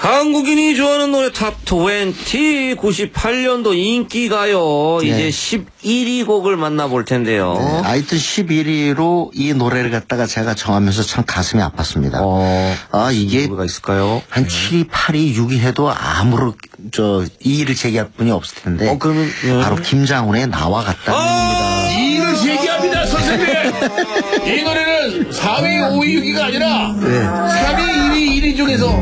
한국인이 좋아하는 노래 탑20 98년도 인기가요. 네. 이제 11위 곡을 만나볼 텐데요. 네, 하여튼 11위로 이 노래를 갖다가 제가 정하면서 참 가슴이 아팠습니다. 이게 뭐가 있을까요? 한 7위, 8위, 6위 해도 아무런 이의를 제기할 분이 없을 텐데 그러면 바로 김장훈의 나와 같다는 겁니다. 이의를 제기합니다, 선생님. 이 노래는 4위, 5위, 6위가 아니라 3위, 2위, 1위 중에서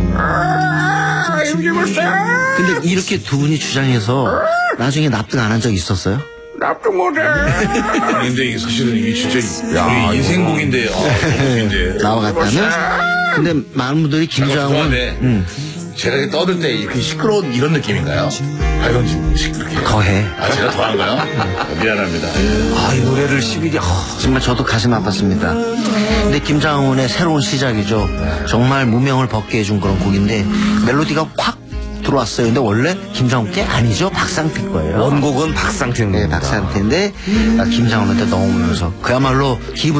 근데 이렇게 두 분이 주장해서 나중에 납득 안 한 적 있었어요? 납득 못해. 근데 이게 사실은 이게 진짜 우리 인생곡인데, 곡인데. 나와 같다면? 근데 많은 분들이 김장훈 제가 이렇게 떠들 때 이렇게 시끄러운 이런 느낌인가요? 과연 지금 시끄럽게. 더해. 제가 더한가요? 미안합니다. 이 노래를 11위. 정말 저도 가슴 아팠습니다. 근데 김장훈의 새로운 시작이죠. 정말 무명을 벗게 해준 그런 곡인데 멜로디가 확 들어왔어요. 근데 원래 김장훈 게 아니죠. 박상태 거예요. 원곡은 박상태입니다. 네, 박상태인데 김장훈한테 넘어오면서 그야말로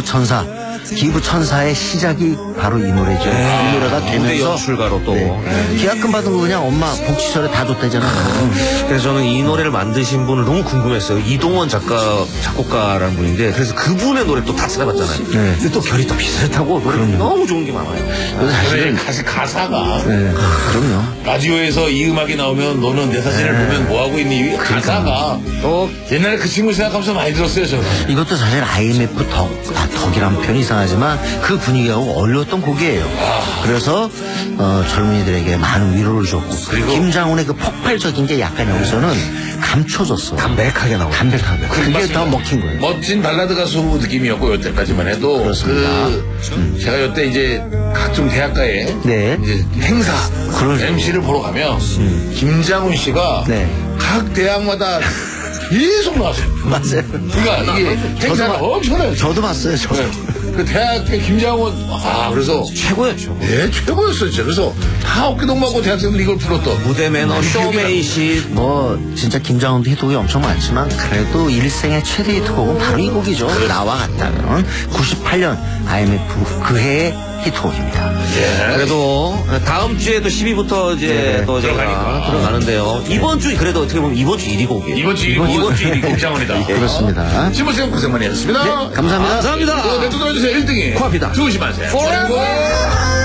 기부천사의 시작이 바로 이 노래죠. 이 노래가 무대 되면서 연출가로 또. 계약금 받은 거 그냥 엄마 복지설에 다 줬다잖아요. 그래서 저는 이 노래를 만드신 분을 너무 궁금했어요. 이동원 작곡가라는 분인데, 그래서 그분의 노래 또 다 찾아봤잖아요. 근데 또 결이 또 비슷하고 노래 너무 좋은 게 많아요. 그래서 사실은 가사가. 그럼요. 라디오에서 이 음악이 나오면 너는 내 사진을 보면 뭐하고 있니? 이 가사가. 옛날에 그 친구 생각하면서 많이 들었어요, 저는. 이것도 사실 IMF 덕이란 표현이 이상하지만 그 분위기하고 어울렸던 곡이에요. 그래서 젊은이들에게 많은 위로를 줬고 그리고 김장훈의 그 폭발적인 게 약간 여기서는 감춰졌어. 담백하게 나오고. 담백하게. 그게 더 먹힌 거예요. 멋진 발라드 가수 느낌이었고 여태까지만 해도 그렇습니다. 제가 이때 이제 각종 대학가에 네. 이제 행사 그러죠. MC를 보러 가면 김장훈 씨가 각 대학마다 계속 나왔어요. 맞아요. 그러니까 이게 행사가 엄청나요. 저도 봤어요. 저도. 그 대학교 김장훈 그래서 최고였죠. 네, 최고였어요. 진짜. 그래서 다 어깨동무하고 대학생들이 이걸 불렀던 무대 매너, 쇼메이시. 진짜 김장훈도 히트곡이 엄청 많지만 그래도 일생의 최대 히트곡은 바로 이 곡이죠. 나와 같다면 98년 IMF 그 해의 히트곡입니다. 그래도 다음 주에도 10위부터 이제 또 저희가 들어가는데요. 이번 주 그래도 어떻게 보면 이번 주 1위 곡이에요. 이번 주 1위 김장훈이다. 그렇습니다. 지모쌤 고생 많이 했습니다. 감사합니다. 감사합니다. 또 내도 넣어주세요. 1등이 코앞이다. 조심하세요. Forever.